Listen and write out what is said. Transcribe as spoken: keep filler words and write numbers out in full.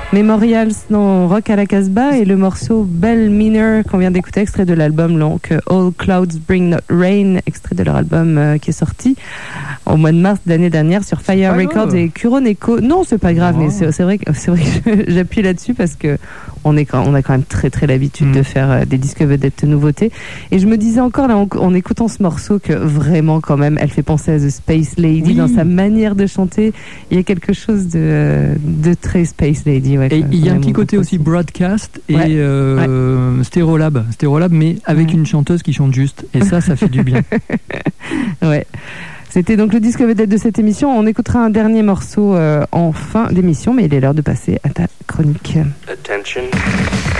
Memorials dans Rock à la Casbah et le morceau Bell Minor qu'on vient d'écouter, extrait de l'album donc All Clouds Bring Not Rain, extrait de leur album euh, qui est sorti au mois de mars de l'année dernière sur Fire Records et Kuroneko. Non, c'est pas grave, oh. mais c'est, c'est vrai que c'est vrai que j'appuie là-dessus parce que on est quand, on a quand même très très l'habitude mmh. de faire euh, des disques vedettes nouveautés. Et je me disais encore là en, en écoutant ce morceau que vraiment quand même elle fait penser à The Space Lady oui. dans sa manière de chanter. Il y a quelque chose de, de très Space Lady. Ouais, et il y a un petit côté aussi broadcast et ouais. Euh, ouais. Stérolab, Stérolab, mais avec ouais. une chanteuse qui chante juste. Et ça, ça fait du bien. Ouais. C'était donc le disque vedette de cette émission. On écoutera un dernier morceau euh, en fin d'émission, mais il est l'heure de passer à ta chronique. Attention.